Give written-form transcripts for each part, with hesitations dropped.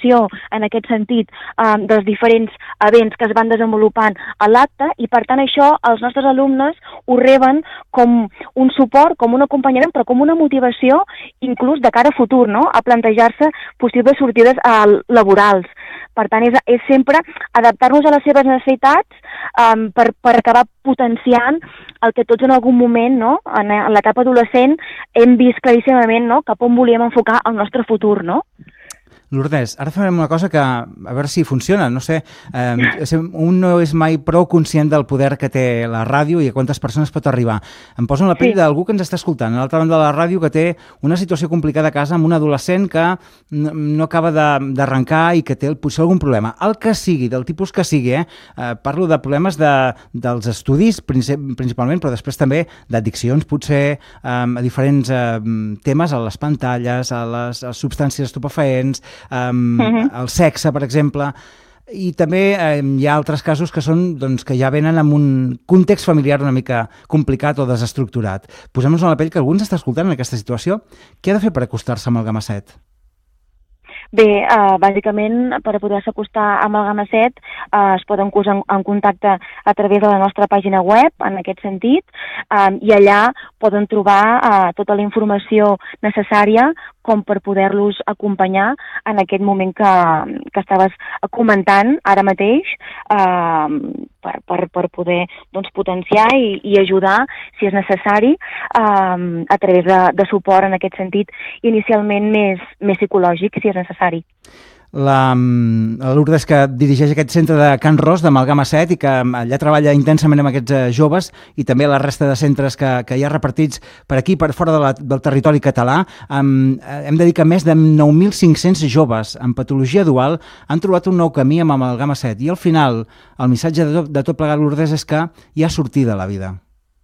informació en aquest sentit dels diferents events que es van desenvolupant a l'acte, i per tant això els nostres alumnes ho reben com un suport, com un acompanyament, però com una motivació inclús de cara a futur, no? A plantejar-se possibles sortides laborals. Per tant, és sempre adaptar-nos a les seves necessitats per acabar potenciant el que tots en algun moment, no, en l'etapa adolescent, hem vist claríssimament, no, cap on volíem enfocar el nostre futur, no? Lourdes, ara farem una cosa que, a veure si funciona, no sé, un no és mai prou conscient del poder que té la ràdio i a quantes persones pot arribar. Em poso en la pell d'algú que ens està escoltant, a l'altra banda de la ràdio, que té una situació complicada a casa amb un adolescent que no acaba d'arrencar i que té potser algun problema. El que sigui, del tipus que sigui, parlo de problemes dels estudis principalment, però després també d'addiccions, potser a diferents temes, a les pantalles, a les substàncies estupefaents, el sexe, per exemple, i també hi ha altres casos que són, doncs, que ja venen amb un context familiar una mica complicat o desestructurat. Posem-nos en la pell que algú ens està escoltant en aquesta situació. Què ha de fer per acostar-se amb el Gamma 7? Bé, bàsicament, per poder-se acostar amb el Gamma 7 es poden posar en contacte a través de la nostra pàgina web, en aquest sentit, i allà poden trobar tota la informació necessària com per poder-los acompanyar en aquest moment que estaves comentant ara mateix, per poder, doncs, potenciar i ajudar, si és necessari, a través de suport en aquest sentit, inicialment més psicològic, si és necessari. La Lourdes, que dirigeix aquest centre de Can Ros, de Malgama 7, i que allà treballa intensament amb aquests joves, i també la resta de centres que hi ha repartits per aquí, per fora del territori català. Hem de dir que més de 9.500 joves amb patologia dual han trobat un nou camí amb Malgama 7, i al final el missatge de tot plegat, Lourdes, és que hi ha sortida a la vida.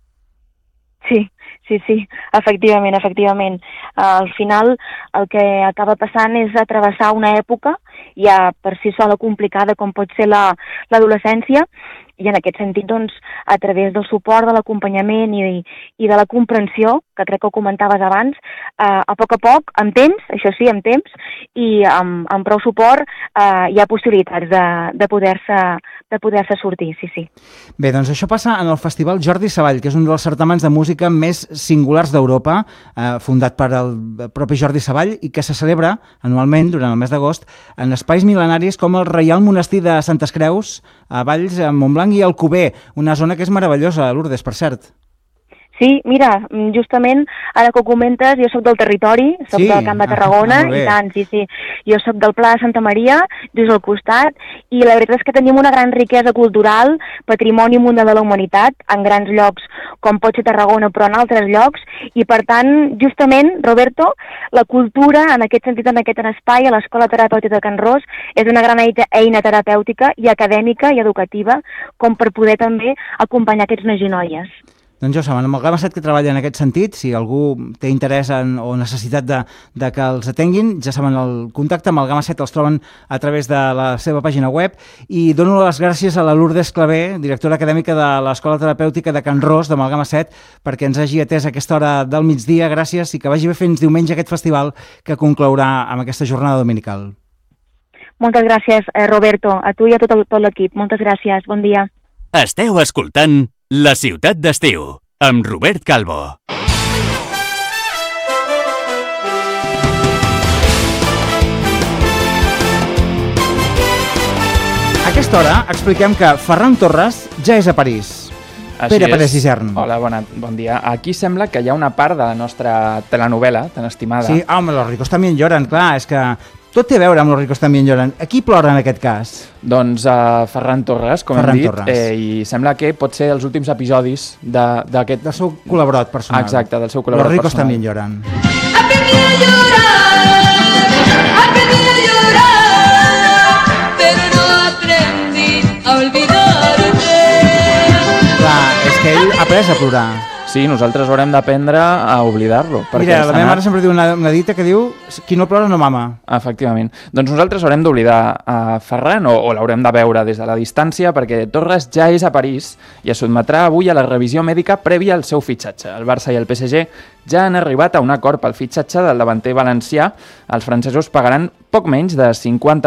Sí, efectivament. Al final el que acaba passant és atravessar una època ja per si sola complicada com pot ser l'adolescència, i en aquest sentit, doncs, a través del suport, de l'acompanyament i de la comprensió, que crec que ho comentaves abans, a poc, amb temps, això sí, amb temps, i amb prou suport hi ha possibilitats de poder-se sortir, sí. Bé, doncs això passa en el Festival Jordi Savall, que és un dels certàmens de música més singulars d'Europa, fundat per el propi Jordi Savall, i que se celebra anualment, durant el mes d'agost, en espais mil·lenaris com el Reial Monestir de Santes Creus, a Valls, a Montblanc i Alcover, una zona que és meravellosa, Lourdes, per cert. Sí, mira, justament, ara que ho comentes, jo soc del territori, soc del Camp de Tarragona, i tant, sí. Jo soc del Pla de Santa Maria, just al costat, i la veritat és que tenim una gran riquesa cultural, patrimoni mundial de la humanitat, en grans llocs, com pot ser Tarragona, però en altres llocs, i per tant, justament, Roberto, la cultura, en aquest sentit, en aquest espai, a l'Escola Terapèutica de Can Ros, és una gran eina terapèutica i acadèmica i educativa, com per poder també acompanyar aquests nois i noies. Doncs ja ho saben, amb el Gamma 7 que treballa en aquest sentit, si algú té interès o necessitat de que els atenguin, ja saben, el contacte amb el Gamma 7 els troben a través de la seva pàgina web, i dono les gràcies a la Lourdes Clavé, directora acadèmica de l'Escola Terapèutica de Can Ros, de Malgama 7, perquè ens hagi atès a aquesta hora del migdia. Gràcies, i que vagi bé fins diumenge aquest festival que conclourà amb aquesta jornada dominical. Moltes gràcies, Roberto, a tu i a tot l'equip. Moltes gràcies, bon dia. Esteu escoltant La Ciutat d'Estiu, amb Robert Calvo. A aquesta hora expliquem que Ferran Torres ja és a París. Pere Pérez Isern. Hola, bon dia. Aquí sembla que hi ha una part de la nostra telenovela tan estimada. Sí, home, los ricos también lloran, clar, és que tot té a veure amb los ricos también lloran. A qui plora en aquest cas? Doncs Ferran Torres, com hem dit, i sembla que pot ser els últims episodis d'aquest... Del seu col·laborat personal. Exacte, del seu col·laborat personal. Los ricos también lloran. Aprendí a llorar, pero no aprendí a olvidarte. Clar, és que ell ha après a plorar. Sí, nosaltres haurem d'aprendre a oblidar-lo. Mira, la meva mare sempre diu una dita que diu qui no plora no mama. Efectivament. Doncs nosaltres haurem d'oblidar a Ferran, o l'haurem de veure des de la distància, perquè Torres ja és a París i es sotmetrà avui a la revisió mèdica prèvia al seu fitxatge. El Barça i el PSG ja han arribat a un acord pel fitxatge del davanter valencià. Els francesos pagaran poc menys de 50